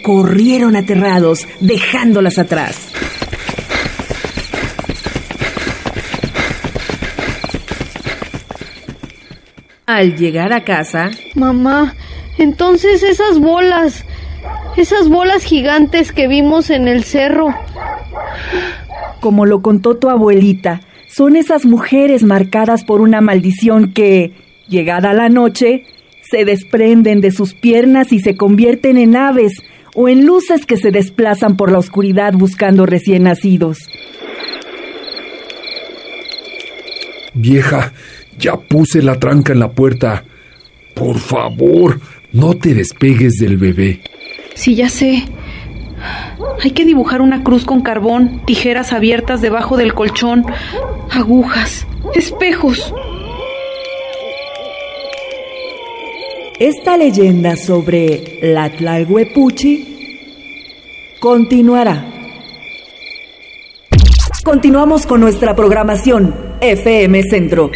corrieron aterrados, dejándolas atrás. Al llegar a casa... Mamá, entonces esas bolas gigantes que vimos en el cerro... Como lo contó tu abuelita, son esas mujeres marcadas por una maldición que, llegada la noche, se desprenden de sus piernas y se convierten en aves o en luces que se desplazan por la oscuridad buscando recién nacidos. Vieja, ya puse la tranca en la puerta. Por favor, no te despegues del bebé. Sí, ya sé. Hay que dibujar una cruz con carbón, tijeras abiertas debajo del colchón, agujas, espejos. Esta leyenda sobre la Tlalhuepuchi continuará. Continuamos con nuestra programación FM Centro.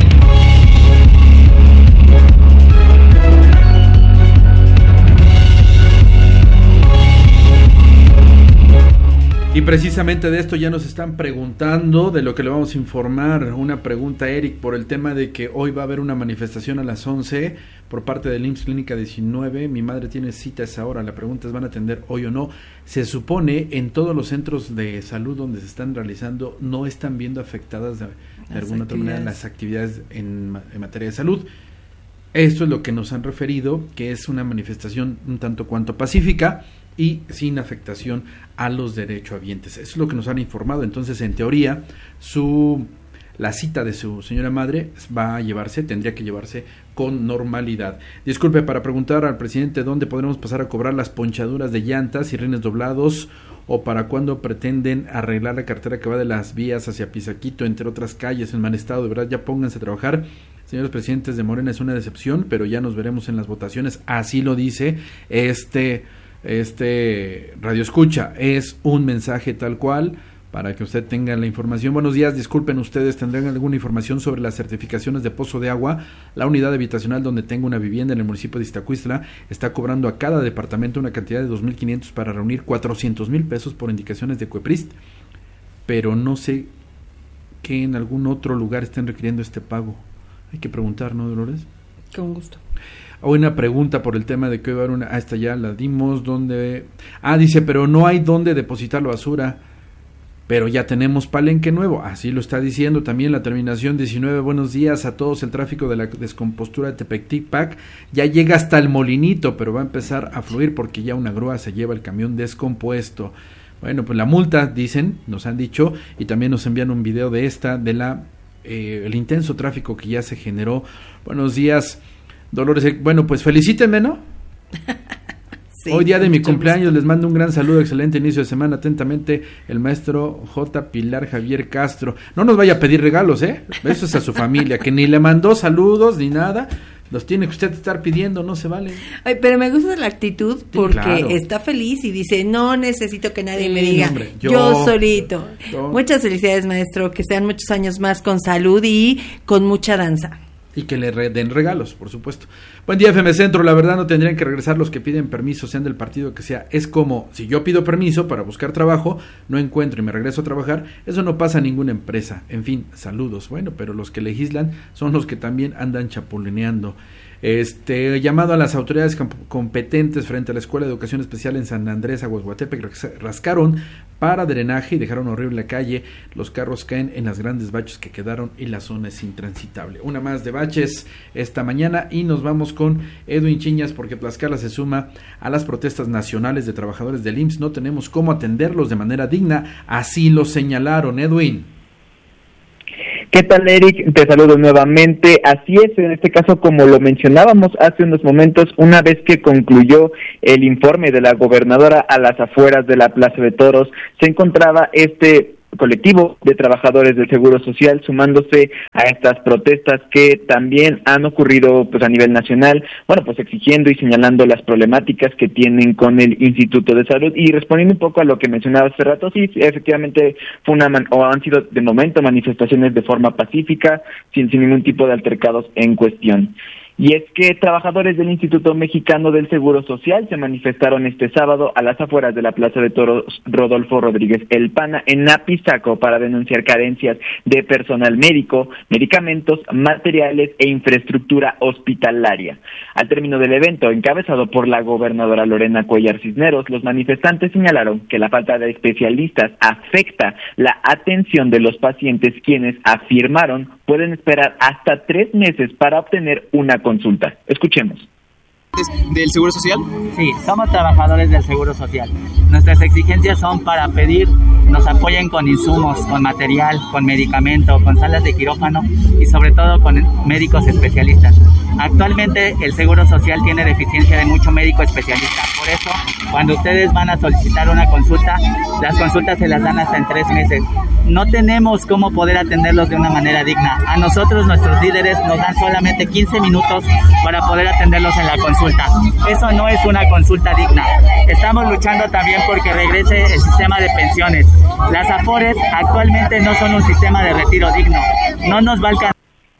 Y precisamente de esto ya nos están preguntando, de lo que le vamos a informar. Una pregunta, Eric, por el tema de que hoy va a haber una manifestación a las 11 por parte del IMSS Clínica 19. Mi madre tiene cita a esa hora. La pregunta es, ¿van a atender hoy o no? Se supone en todos los centros de salud donde se están realizando no están viendo afectadas de alguna otra manera las actividades en materia de salud. Esto es lo que nos han referido, que es una manifestación un tanto cuanto pacífica y sin afectación a los derechohabientes. Eso es lo que nos han informado. Entonces, en teoría, la cita de su señora madre tendría que llevarse con normalidad. Disculpe, para preguntar al presidente dónde podremos pasar a cobrar las ponchaduras de llantas y rines doblados, o para cuándo pretenden arreglar la carretera que va de las vías hacia Pisaquito, entre otras calles en mal estado. De verdad, ya pónganse a trabajar. Señores presidentes de Morena, es una decepción, pero ya nos veremos en las votaciones. Así lo dice este radio escucha. Es un mensaje tal cual para que usted tenga la información. Buenos días, disculpen ustedes, ¿tendrán alguna información sobre las certificaciones de pozo de agua? La unidad habitacional donde tengo una vivienda en el municipio de Iztacuistla está cobrando a cada departamento una cantidad de 2,500 para reunir 400,000 pesos por indicaciones de Cueprist, pero no sé que en algún otro lugar estén requiriendo este pago. Hay que preguntar, ¿no, Dolores? Con gusto. Hoy una pregunta por el tema de que va a haber una... esta ya la dimos, ¿dónde? Dice, pero no hay dónde depositar la basura, pero ya tenemos palenque nuevo. Así lo está diciendo también la terminación 19. Buenos días a todos. El tráfico de la descompostura de Tepectipac ya llega hasta el Molinito, pero va a empezar a fluir porque ya una grúa se lleva el camión descompuesto. Bueno, pues la multa, dicen, nos han dicho, y también nos envían un video de el intenso tráfico que ya se generó. Buenos días, Dolores. Bueno, pues felicítenme, ¿no? Sí, hoy día de mi cumpleaños, les mando un gran saludo, excelente inicio de semana, atentamente el maestro J. Pilar Javier Castro. No nos vaya a pedir regalos, eso es a su familia, que ni le mandó saludos ni nada, los tiene que usted estar pidiendo, no se vale. Ay, pero me gusta la actitud porque claro, está feliz y dice, no necesito que nadie me diga, hombre, yo solito. Muchas felicidades, maestro, que sean muchos años más con salud y con mucha danza. Y que le den regalos, por supuesto. Buen día, FM Centro. La verdad, no tendrían que regresar los que piden permiso, sean del partido que sea. Es como, si yo pido permiso para buscar trabajo, no encuentro y me regreso a trabajar, eso no pasa a ninguna empresa. En fin, saludos. Bueno, pero los que legislan son los que también andan chapulineando. Llamado a las autoridades competentes frente a la Escuela de Educación Especial en San Andrés, Aguasguatepec, rascaron para drenaje y dejaron horrible la calle. Los carros caen en las grandes baches que quedaron y la zona es intransitable. Una más de baches esta mañana y nos vamos con Edwin Chiñas porque Tlaxcala se suma a las protestas nacionales de trabajadores del IMSS. No tenemos cómo atenderlos de manera digna, así lo señalaron. Edwin. ¿Qué tal, Eric? Te saludo nuevamente. Así es, en este caso, como lo mencionábamos hace unos momentos, una vez que concluyó el informe de la gobernadora a las afueras de la Plaza de Toros, se encontraba colectivo de trabajadores del Seguro Social sumándose a estas protestas que también han ocurrido pues a nivel nacional, pues exigiendo y señalando las problemáticas que tienen con el Instituto de Salud. Y respondiendo un poco a lo que mencionaba hace rato, sí, efectivamente han sido de momento manifestaciones de forma pacífica, sin ningún tipo de altercados en cuestión. Y es que trabajadores del Instituto Mexicano del Seguro Social se manifestaron este sábado a las afueras de la Plaza de Toros Rodolfo Rodríguez El Pana en Apizaco para denunciar carencias de personal médico, medicamentos, materiales e infraestructura hospitalaria. Al término del evento, encabezado por la gobernadora Lorena Cuellar Cisneros, los manifestantes señalaron que la falta de especialistas afecta la atención de los pacientes, quienes afirmaron pueden esperar hasta 3 meses para obtener una consulta. Escuchemos. ¿Del Seguro Social? Sí, somos trabajadores del Seguro Social. Nuestras exigencias son para pedir nos apoyen con insumos, con material, con medicamento, con salas de quirófano y sobre todo con médicos especialistas. Actualmente el Seguro Social tiene deficiencia de mucho médico especialista. Por eso, cuando ustedes van a solicitar una consulta, las consultas se las dan hasta en 3 meses. No tenemos cómo poder atenderlos de una manera digna. A nosotros, nuestros líderes, nos dan solamente 15 minutos para poder atenderlos en la consulta. Eso no es una consulta digna. Estamos luchando también porque regrese el sistema de pensiones. Las AFORES actualmente no son un sistema de retiro digno. No nos va a alcanzar.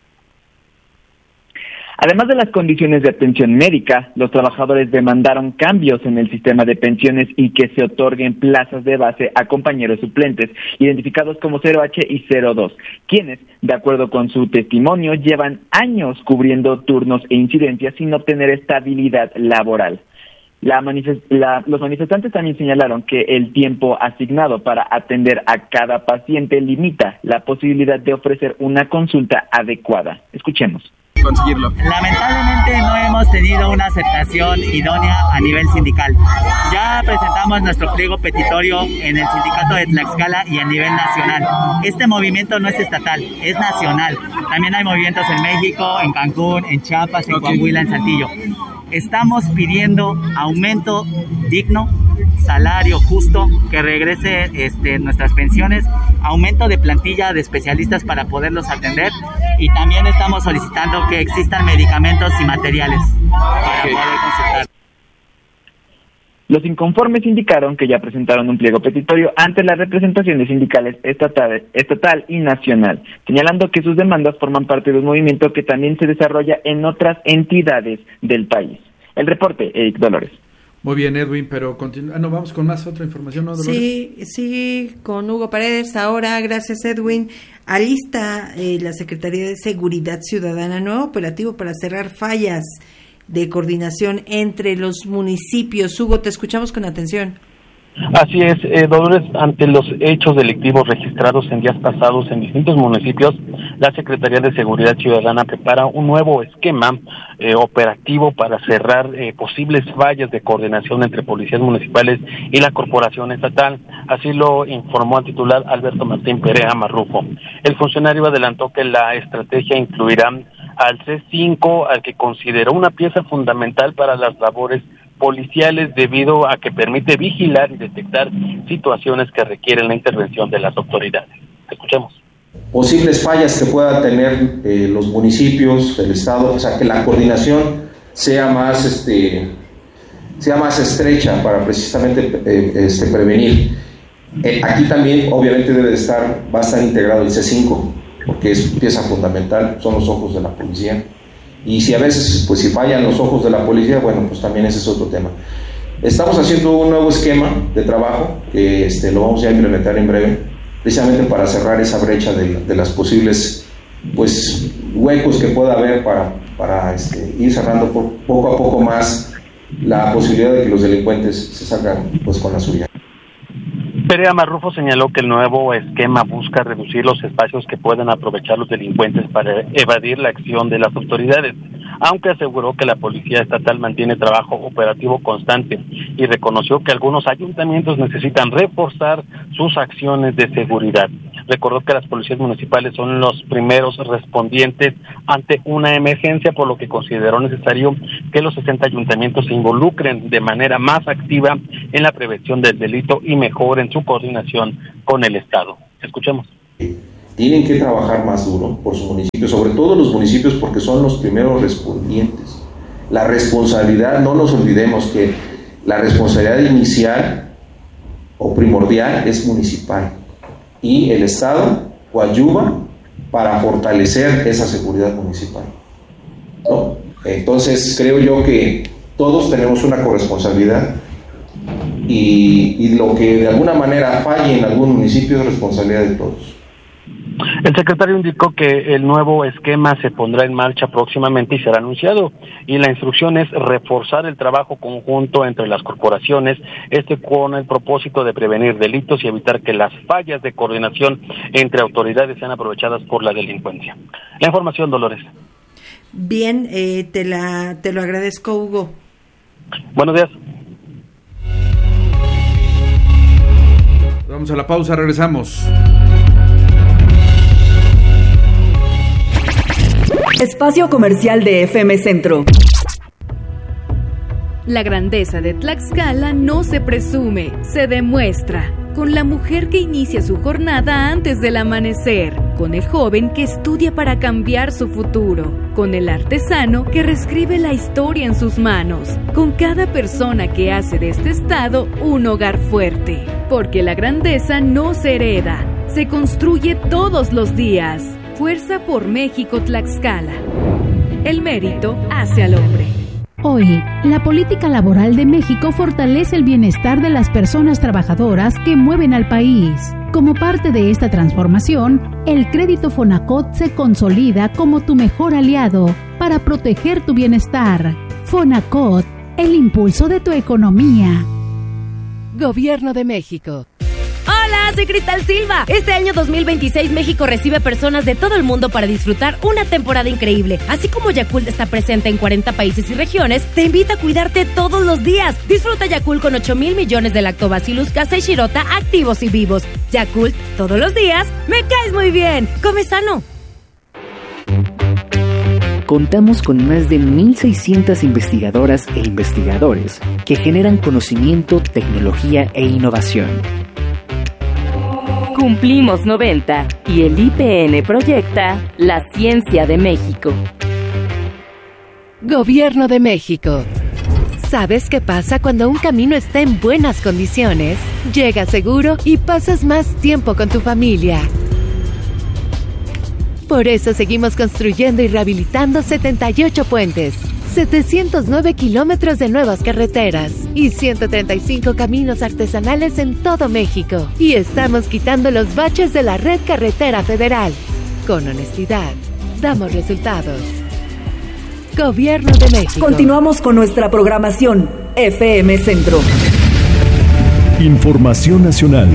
Además de las condiciones de atención médica, los trabajadores demandaron cambios en el sistema de pensiones y que se otorguen plazas de base a compañeros suplentes, identificados como 0H y 02, quienes, de acuerdo con su testimonio, llevan años cubriendo turnos e incidencias sin obtener estabilidad laboral. Los manifestantes también señalaron que el tiempo asignado para atender a cada paciente limita la posibilidad de ofrecer una consulta adecuada. Escuchemos. Conseguirlo. Lamentablemente no hemos tenido una aceptación idónea a nivel sindical. Ya presentamos nuestro pliego petitorio en el sindicato de Tlaxcala y a nivel nacional. Este movimiento no es estatal, es nacional. También hay movimientos en México, en Cancún, en Chiapas, en Coahuila, en Saltillo. Estamos pidiendo aumento digno, salario justo, que regrese nuestras pensiones, aumento de plantilla de especialistas para poderlos atender, y también estamos solicitando que existan medicamentos y materiales para poder consultar. Los inconformes indicaron que ya presentaron un pliego petitorio ante las representaciones sindicales estatal y nacional, señalando que sus demandas forman parte de un movimiento que también se desarrolla en otras entidades del país. El reporte, Eric Dolores. Muy bien, Edwin, pero vamos con más otra información, ¿no, Dolores? Sí, con Hugo Paredes ahora, gracias, Edwin. Alista la Secretaría de Seguridad Ciudadana nuevo operativo para cerrar fallas de coordinación entre los municipios. Hugo, te escuchamos con atención. Así es, Dolores, ante los hechos delictivos registrados en días pasados en distintos municipios, la Secretaría de Seguridad Ciudadana prepara un nuevo esquema operativo para cerrar posibles fallas de coordinación entre policías municipales y la corporación estatal. Así lo informó el titular Alberto Martín Perea Marrufo. El funcionario adelantó que la estrategia incluirá al C5, al que consideró una pieza fundamental para las labores policiales debido a que permite vigilar y detectar situaciones que requieren la intervención de las autoridades. Escuchemos. Posibles fallas que puedan tener los municipios, el estado, o sea, que la coordinación sea más estrecha para precisamente prevenir. Aquí también obviamente debe de va a estar integrado el C5, porque es pieza fundamental, son los ojos de la policía. Y si a veces, si fallan los ojos de la policía, bueno, pues también ese es otro tema. Estamos haciendo un nuevo esquema de trabajo que lo vamos a implementar en breve, precisamente para cerrar esa brecha de las posibles, huecos que pueda haber para ir cerrando poco a poco más la posibilidad de que los delincuentes se salgan con la suya. Perea Marrufo señaló que el nuevo esquema busca reducir los espacios que pueden aprovechar los delincuentes para evadir la acción de las autoridades, aunque aseguró que la Policía Estatal mantiene trabajo operativo constante y reconoció que algunos ayuntamientos necesitan reforzar sus acciones de seguridad. Recordó que las policías municipales son los primeros respondientes ante una emergencia, por lo que consideró necesario que los 60 ayuntamientos se involucren de manera más activa en la prevención del delito y mejoren su coordinación con el Estado. Escuchemos. Tienen que trabajar más duro por sus municipios, sobre todo los municipios, porque son los primeros respondientes. La responsabilidad, no nos olvidemos que la responsabilidad inicial o primordial es municipal, y el Estado coadyuva para fortalecer esa seguridad municipal, ¿no? Entonces creo yo que todos tenemos una corresponsabilidad y lo que de alguna manera falle en algún municipio es responsabilidad de todos. El secretario indicó que el nuevo esquema se pondrá en marcha próximamente y será anunciado, y la instrucción es reforzar el trabajo conjunto entre las corporaciones, con el propósito de prevenir delitos y evitar que las fallas de coordinación entre autoridades sean aprovechadas por la delincuencia. La información, Dolores. Bien, te lo agradezco, Hugo. Buenos días. Vamos a la pausa, regresamos. Espacio comercial de FM Centro. La grandeza de Tlaxcala no se presume, se demuestra. Con la mujer que inicia su jornada antes del amanecer, con el joven que estudia para cambiar su futuro, con el artesano que reescribe la historia en sus manos, con cada persona que hace de este estado un hogar fuerte. Porque la grandeza no se hereda, se construye todos los días. Fuerza por México, Tlaxcala. El mérito hace al hombre. Hoy, la política laboral de México fortalece el bienestar de las personas trabajadoras que mueven al país. Como parte de esta transformación, el crédito Fonacot se consolida como tu mejor aliado para proteger tu bienestar. Fonacot, el impulso de tu economía. Gobierno de México. Hola, soy Cristal Silva. Este año 2026 México recibe personas de todo el mundo para disfrutar una temporada increíble. Así como Yakult está presente en 40 países y regiones, te invita a cuidarte todos los días. Disfruta Yakult con 8,000 millones de Lactobacillus casei shirota activos y vivos. Yakult, todos los días, me caes muy bien. Come sano. Contamos con más de 1,600 investigadoras e investigadores que generan conocimiento, tecnología e innovación. Cumplimos 90 y el IPN proyecta la ciencia de México. Gobierno de México. ¿Sabes qué pasa cuando un camino está en buenas condiciones? Llegas seguro y pasas más tiempo con tu familia. Por eso seguimos construyendo y rehabilitando 78 puentes, 709 kilómetros de nuevas carreteras y 135 caminos artesanales en todo México. Y estamos quitando los baches de la red carretera federal. Con honestidad, damos resultados. Gobierno de México. Continuamos con nuestra programación FM Centro. Información nacional.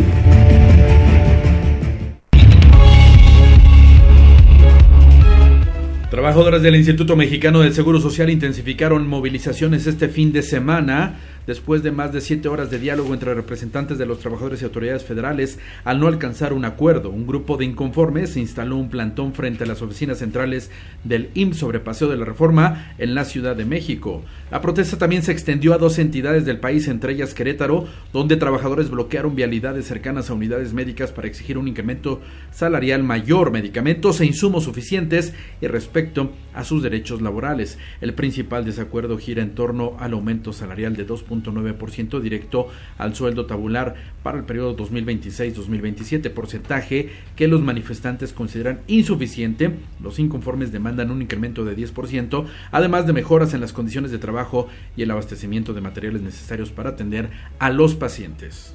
Trabajadores del Instituto Mexicano del Seguro Social intensificaron movilizaciones este fin de semana después de más de 7 horas de diálogo entre representantes de los trabajadores y autoridades federales. Al no alcanzar un acuerdo, un grupo de inconformes instaló un plantón frente a las oficinas centrales del IMSS sobre Paseo de la Reforma en la Ciudad de México. La protesta también se extendió a 2 entidades del país, entre ellas Querétaro, donde trabajadores bloquearon vialidades cercanas a unidades médicas para exigir un incremento salarial mayor, medicamentos e insumos suficientes y respecto a sus derechos laborales. El principal desacuerdo gira en torno al aumento salarial de 2.9% directo al sueldo tabular para el periodo 2026-2027, porcentaje que los manifestantes consideran insuficiente. Los inconformes demandan un incremento de 10%, además de mejoras en las condiciones de trabajo y el abastecimiento de materiales necesarios para atender a los pacientes.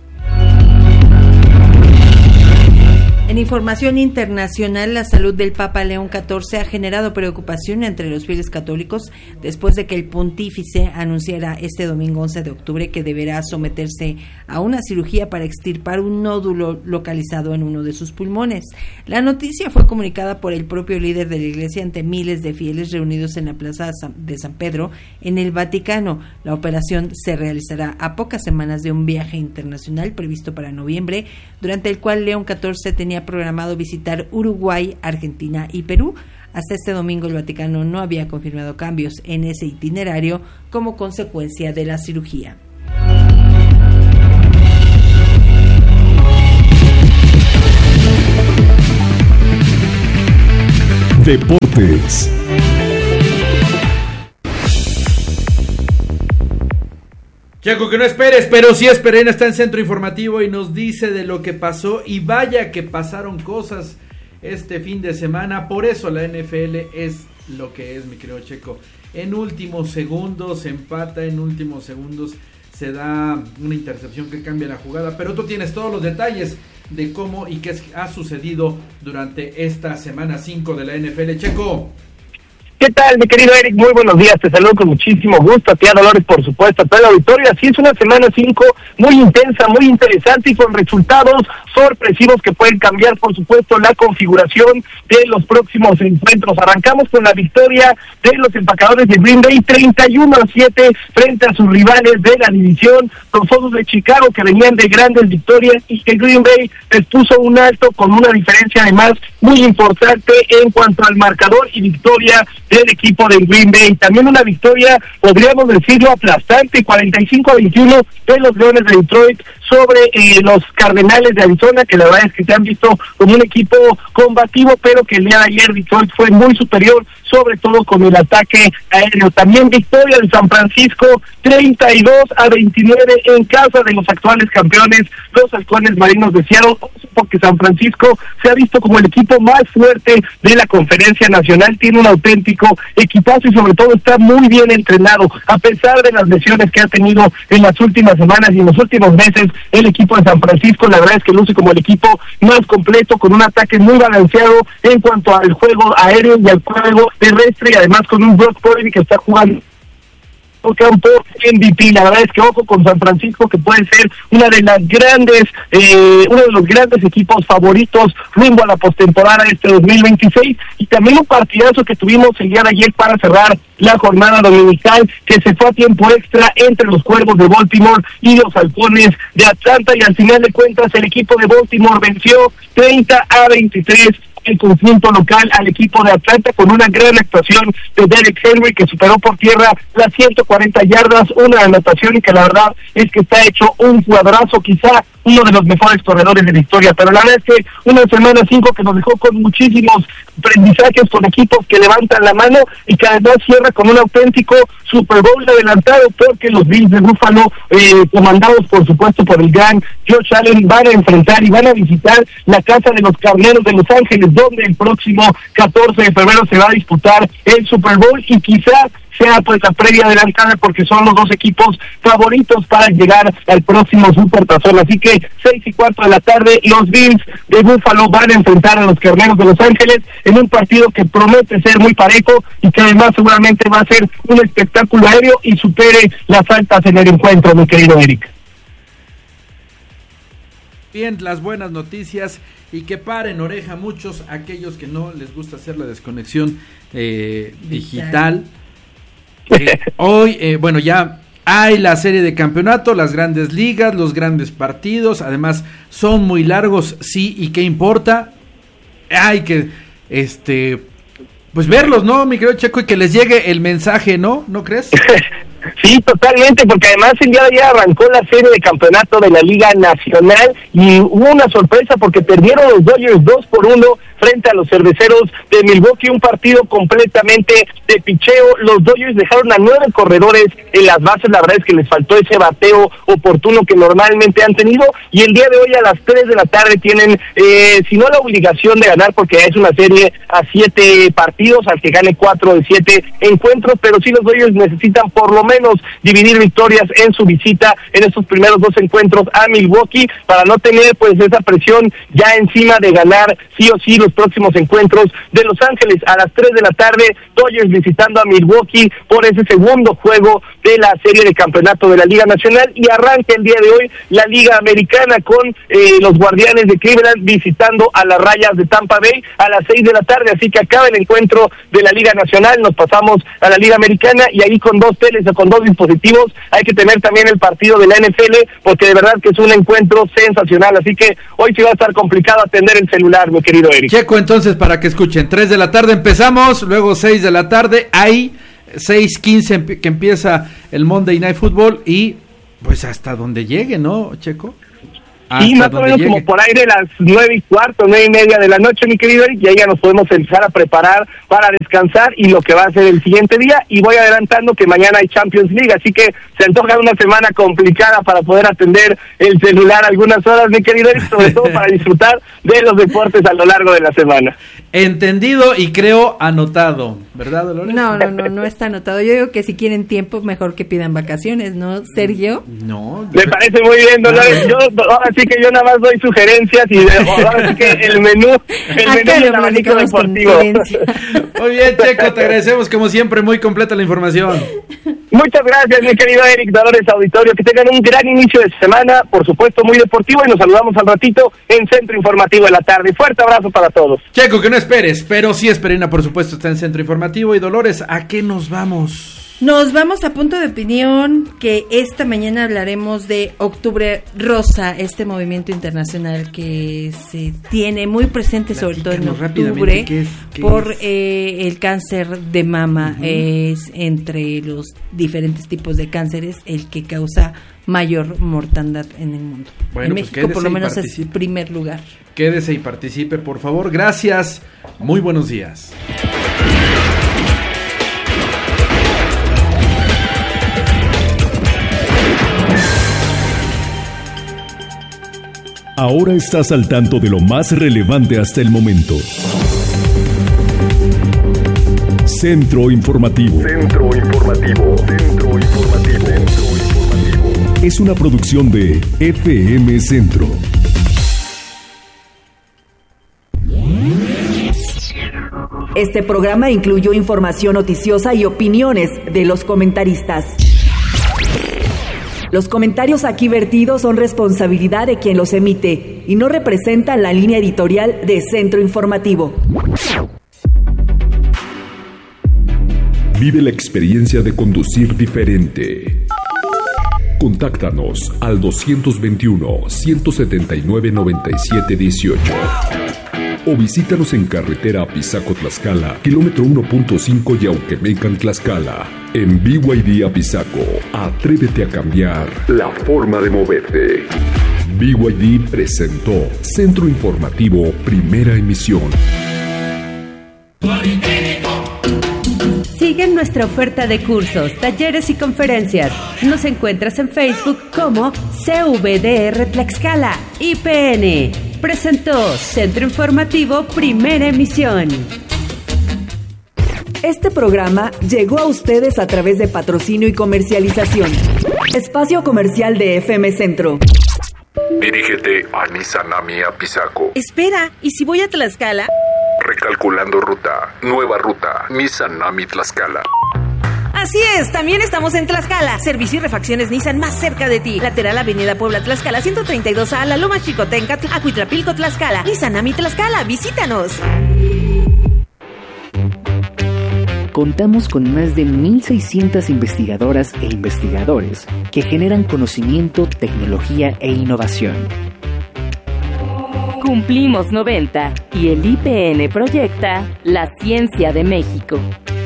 En información internacional, la salud del Papa León XIV ha generado preocupación entre los fieles católicos después de que el pontífice anunciara este domingo 11 de octubre que deberá someterse a una cirugía para extirpar un nódulo localizado en uno de sus pulmones. La noticia fue comunicada por el propio líder de la Iglesia ante miles de fieles reunidos en la Plaza de San Pedro en el Vaticano. La operación se realizará a pocas semanas de un viaje internacional previsto para noviembre, durante el cual León XIV tenía programado visitar Uruguay, Argentina y Perú. Hasta este domingo el Vaticano no había confirmado cambios en ese itinerario como consecuencia de la cirugía. Deportes. Chaco, que no esperes, pero sí esperen, está en Centro Informativo y nos dice de lo que pasó, y vaya que pasaron cosas este fin de semana. Por eso la NFL es lo que es, mi querido Checo. En últimos segundos empata, en últimos segundos se da una intercepción que cambia la jugada, pero tú tienes todos los detalles de cómo y qué ha sucedido durante esta semana 5 de la NFL. Checo. ¿Qué tal, mi querido Eric? Muy buenos días, te saludo con muchísimo gusto, a ti, a Dolores, por supuesto, a toda la auditoría. Así es, una semana 5 muy intensa, muy interesante y con resultados sorpresivos que pueden cambiar, por supuesto, la configuración de los próximos encuentros. Arrancamos con la victoria de los empacadores de Green Bay, 31-7 frente a sus rivales de la división, los Osos de Chicago, que venían de grandes victorias y que Green Bay les puso un alto con una diferencia además muy importante en cuanto al marcador y victoria del equipo de Green Bay. También una victoria, podríamos decirlo, aplastante, 45-21 de los Leones de Detroit sobre los Cardenales de Arizona, que la verdad es que se han visto como un equipo combativo, pero que el día de ayer Detroit fue muy superior, sobre todo con el ataque aéreo. También victoria de San Francisco, 32-29 en casa de los actuales campeones, los Halcones Marinos de Seattle, porque San Francisco se ha visto como el equipo más fuerte de la Conferencia Nacional, tiene un auténtico equipazo y sobre todo está muy bien entrenado, a pesar de las lesiones que ha tenido en las últimas semanas y en los últimos meses. El equipo de San Francisco, la verdad es que luce como el equipo más completo, con un ataque muy balanceado en cuanto al juego aéreo y al juego terrestre, y además con un Brock Purdy que está jugando campo MVP. La verdad es que ojo con San Francisco, que puede ser uno de los grandes equipos favoritos rumbo a la postemporada de este 2026, y también un partidazo que tuvimos el día de ayer para cerrar la jornada dominical, que se fue a tiempo extra entre los Cuervos de Baltimore y los Halcones de Atlanta, y al final de cuentas el equipo de Baltimore venció 30-23 el conjunto local al equipo de Atlanta, con una gran actuación de Derek Henry, que superó por tierra las 140 yardas, una anotación y que la verdad es que está hecho un cuadrazo, quizá uno de los mejores corredores de la historia. Pero la verdad es que una semana 5 que nos dejó con muchísimos aprendizajes, con equipos que levantan la mano y que además cierra con un auténtico Super Bowl adelantado, porque los Bills de Buffalo, comandados por supuesto por el gran Josh Allen, van a enfrentar y van a visitar la casa de los Carneros de Los Ángeles, donde el próximo 14 de febrero se va a disputar el Super Bowl, y quizá sea pues la previa adelantada, porque son los dos equipos favoritos para llegar al próximo Supertazón. Así que 6:15 de la tarde, los Bills de Buffalo van a enfrentar a los Carneros de Los Ángeles en un partido que promete ser muy parejo y que además seguramente va a ser un espectáculo aéreo y supere las altas en el encuentro, mi querido Eric. Bien, las buenas noticias, y que paren oreja muchos aquellos que no les gusta hacer la desconexión digital. Hoy, bueno, ya hay la serie de campeonato, las grandes ligas, los grandes partidos, además son muy largos, sí, y qué importa, hay que, pues verlos, ¿no, mi querido Checo? Y que les llegue el mensaje, ¿no? ¿No crees? Sí, totalmente, porque además el día de ayer arrancó la serie de campeonato de la Liga Nacional y hubo una sorpresa porque perdieron los Dodgers 2-1 frente a los Cerveceros de Milwaukee, un partido completamente de picheo. Los Dodgers dejaron a 9 corredores en las bases, la verdad es que les faltó ese bateo oportuno que normalmente han tenido, y el día de hoy a las 3 de la tarde tienen, si no la obligación de ganar, porque es una serie a 7 partidos, al que gane 4 de 7 encuentros, pero sí los Dodgers necesitan por lo menos dividir victorias en su visita en estos primeros 2 encuentros a Milwaukee, para no tener pues esa presión ya encima de ganar sí o sí los próximos encuentros de Los Ángeles. A las 3 de la tarde, Dodgers visitando a Milwaukee por ese segundo juego de la serie de campeonato de la Liga Nacional, y arranca el día de hoy la Liga Americana con los Guardianes de Cleveland visitando a las Rayas de Tampa Bay a las 6 de la tarde, así que acaba el encuentro de la Liga Nacional, nos pasamos a la Liga Americana, y ahí con 2 teles o con 2 dispositivos hay que tener también el partido de la NFL, porque de verdad que es un encuentro sensacional, así que hoy sí va a estar complicado atender el celular, mi querido Eric. Checo, entonces, para que escuchen, 3 de la tarde empezamos, luego 6 de la tarde, ahí 6:15 que empieza el Monday Night Football, y pues hasta donde llegue, ¿no, Checo? Y más o menos como por ahí de las 9:15, 9:30 de la noche, mi querido Eric, ya nos podemos empezar a preparar para descansar y lo que va a ser el siguiente día. Y voy adelantando que mañana hay Champions League, así que se antoja una semana complicada para poder atender el celular algunas horas, mi querido Eric, sobre todo para disfrutar de los deportes a lo largo de la semana. Entendido y creo anotado, ¿verdad, Dolores? No está anotado. Yo digo que si quieren tiempo, mejor que pidan vacaciones, ¿no, Sergio? No. Me parece muy bien, Dolores. Así que yo nada más doy sugerencias y ahora sí que el menú del abanico deportivo. Muy bien, Checo, te agradecemos como siempre, muy completa la información. Muchas gracias, mi querido Eric, Dolores Auditorio, que tengan un gran inicio de semana, por supuesto muy deportivo, y nos saludamos al ratito en Centro Informativo de la tarde. Fuerte abrazo para todos. Checo, que no esperes, pero sí Esperina, por supuesto, está en Centro Informativo. Y Dolores, ¿a qué nos vamos? Nos vamos a Punto de Opinión, que esta mañana hablaremos de Octubre Rosa, este movimiento internacional que se tiene muy presente, sobre todo en octubre, ¿qué por es? El cáncer de mama. Es entre los diferentes tipos de cánceres el que causa mayor mortandad en el mundo. Bueno, en México por lo menos es primer lugar. Quédese y participe, por favor. Gracias. Muy buenos días. Ahora estás al tanto de lo más relevante hasta el momento. Centro Informativo. Centro Informativo. Centro Informativo. Centro Informativo. Es una producción de FM Centro. Este programa incluyó información noticiosa y opiniones de los comentaristas. Los comentarios aquí vertidos son responsabilidad de quien los emite y no representan la línea editorial de Centro Informativo. Vive la experiencia de conducir diferente. Contáctanos al 221-179-9718 o visítanos en carretera Apizaco-Tlaxcala, kilómetro 1.5 Yauquemecan, Tlaxcala. En BYD Apizaco, atrévete a cambiar la forma de moverte. BYD presentó Centro Informativo, primera emisión. Sigue nuestra oferta de cursos, talleres y conferencias. Nos encuentras en Facebook como CVDR Tlaxcala. IPN presentó Centro Informativo, primera emisión. Este programa llegó a ustedes a través de patrocinio y comercialización. Espacio comercial de FM Centro. Dirígete a Nizanami Apizaco. Espera, ¿y si voy a Tlaxcala? Recalculando ruta. Nueva ruta. Nizanami Tlaxcala. Así es, también estamos en Tlaxcala. Servicio y refacciones Nissan más cerca de ti. Lateral Avenida Puebla Tlaxcala 132A, La Loma Chicotenca, Acuitlapilco Tlaxcala. Nizanami Tlaxcala, visítanos. Contamos con más de 1,600 investigadoras e investigadores que generan conocimiento, tecnología e innovación. Cumplimos 90 y el IPN proyecta la ciencia de México.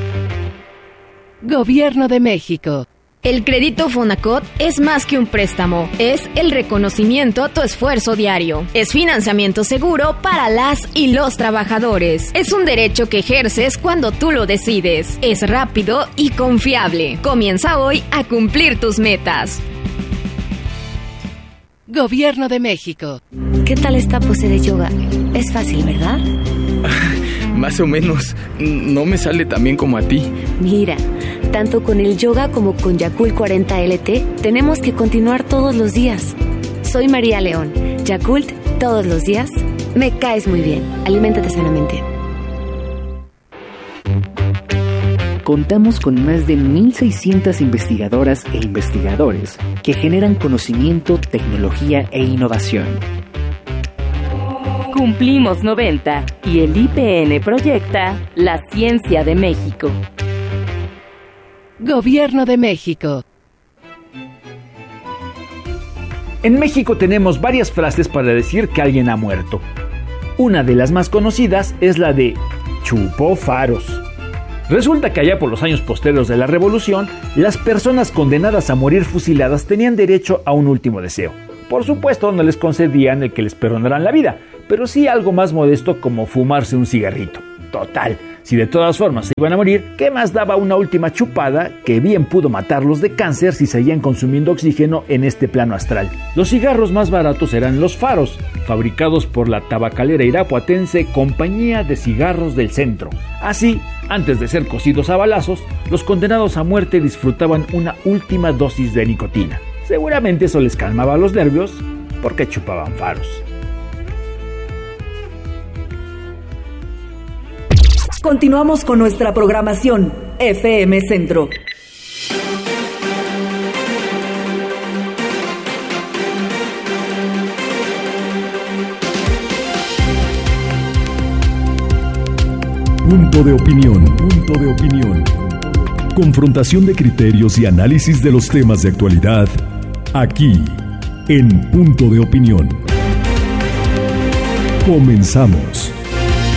Gobierno de México. El crédito Fonacot es más que un préstamo, es el reconocimiento a tu esfuerzo diario. Es financiamiento seguro para las y los trabajadores. Es un derecho que ejerces cuando tú lo decides. Es rápido y confiable. Comienza hoy a cumplir tus metas. Gobierno de México. ¿Qué tal esta pose de yoga? Es fácil, ¿verdad? Más o menos. No me sale tan bien como a ti. Mira, tanto con el yoga como con Yakult 40 LT, tenemos que continuar todos los días. Soy María León. Yakult, todos los días. Me caes muy bien. Aliméntate sanamente. Contamos con más de 1,600 investigadoras e investigadores que generan conocimiento, tecnología e innovación. Cumplimos 90 y el IPN proyecta la ciencia de México. Gobierno de México. En México tenemos varias frases para decir que alguien ha muerto. Una de las más conocidas es la de chupó faros. Resulta que allá por los años posteriores de la Revolución, las personas condenadas a morir fusiladas tenían derecho a un último deseo. Por supuesto, no les concedían el que les perdonaran la vida, pero sí algo más modesto como fumarse un cigarrito. Total, si de todas formas se iban a morir, ¿qué más daba una última chupada que bien pudo matarlos de cáncer si seguían consumiendo oxígeno en este plano astral? Los cigarros más baratos eran los faros, fabricados por la tabacalera irapuatense Compañía de Cigarros del Centro. Así, antes de ser cocidos a balazos, los condenados a muerte disfrutaban una última dosis de nicotina. Seguramente eso les calmaba los nervios porque chupaban faros. Continuamos con nuestra programación FM Centro. Punto de opinión, punto de opinión. Confrontación de criterios y análisis de los temas de actualidad, aquí, en Punto de Opinión. Comenzamos.